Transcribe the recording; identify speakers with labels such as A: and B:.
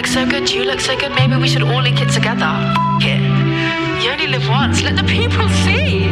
A: so good, you look so good, maybe we should all link it together. F it. You only live once, let the people see.